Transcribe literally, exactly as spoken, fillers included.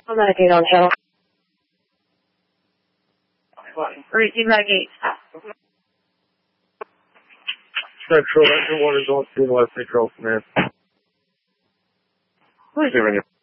Medicaid on channel. Receive Medicaid. Central, engine one is on two West Central, man. Who is it?